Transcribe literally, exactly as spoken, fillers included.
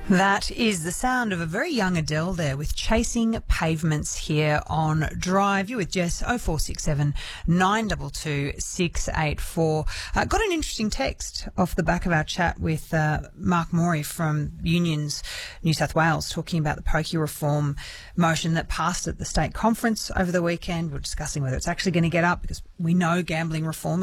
That is the sound of a very young Adele there with Chasing Pavements here on Drive. You with Jess, oh four six seven, nine two two, six eight four. Uh, got an interesting text off the back of our chat with uh, Mark Morey from Unions New South Wales talking about the pokie reform motion that passed at the state conference over the weekend. We're discussing whether it's actually going to get up because we know gambling reform